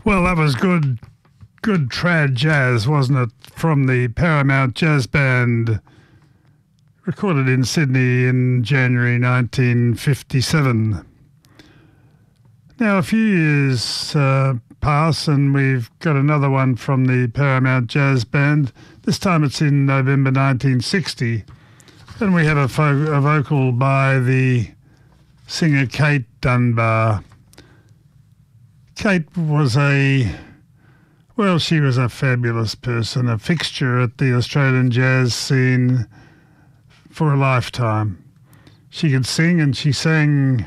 Well, that was good trad jazz, wasn't it? From the Paramount Jazz Band, recorded in Sydney in January 1957. Now, a few years pass and we've got another one from the Paramount Jazz Band. This time it's in November 1960. And we have a vocal by the singer Kate Dunbar. Kate was she was a fabulous person, a fixture at the Australian jazz scene for a lifetime. She could sing, and she sang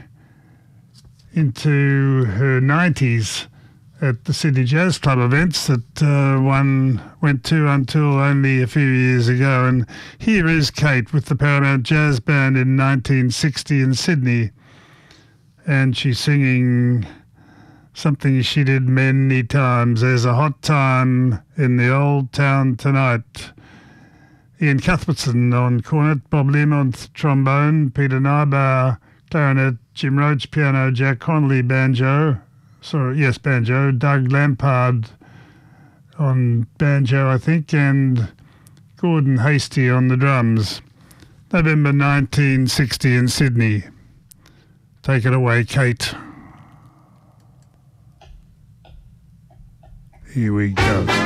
into her 90s at the Sydney Jazz Club events that one went to until only a few years ago. And here is Kate with the Paramount Jazz Band in 1960 in Sydney. And she's singing something she did many times. There's a hot time in the old town tonight. Ian Cuthbertson on cornet, Bob Lim on trombone, Peter Nybauer clarinet, Jim Roach piano, Jack Connolly banjo, Doug Lampard on banjo, I think, and Gordon Hasty on the drums. November 1960 in Sydney. Take it away, Kate. Here we go.